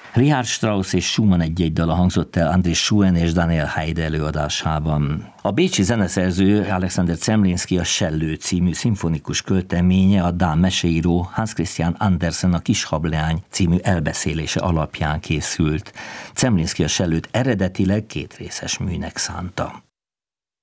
Richard Strauss és Schumann egy-egy dala hangzott el André Schuen és Daniel Haide előadásában. A bécsi zeneszerző Alexander Zemlinsky a Sellő című szimfonikus költeménye a dán meseíró Hans Christian Andersen a Kishableány című elbeszélése alapján készült. Zemlinsky a Sellőt eredetileg 2 részes műnek szánta.